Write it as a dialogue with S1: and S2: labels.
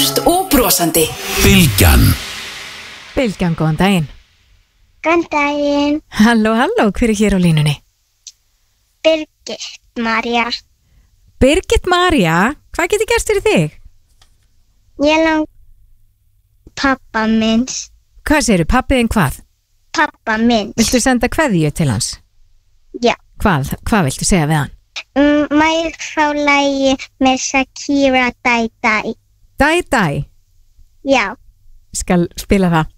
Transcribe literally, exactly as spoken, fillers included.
S1: Björt og brosandi.
S2: Bylgjan.
S3: Bylgjan, góðan daginn.
S4: Góðan daginn.
S3: Halló, halló, hver er hér á línunni?
S4: Birgit María.
S3: Birgit María, hvað getur gerst fyrir þig?
S4: Ég lang pappa minns.
S3: Hvað segirðu, pappiðin hvað?
S4: Pappa minns.
S3: Viltu senda kveðju til hans?
S4: Já.
S3: Hvað, hvað viltu segja við hann?
S4: Um, Mæl fá lagi með Shakira Dæ Dæ.
S3: Dæ Dæ?
S4: Já.
S3: Skal spila það.